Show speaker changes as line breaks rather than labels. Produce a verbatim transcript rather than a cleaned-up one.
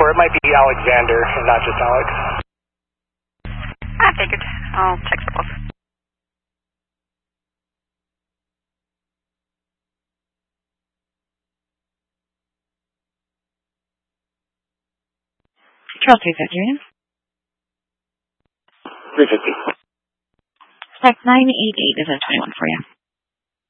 Or it might be Alexander and not just Alex.
I figured. I'll check for both.
Trail three fifty, right?
three fifty.
Spec nine eight eight is a twenty-one for you.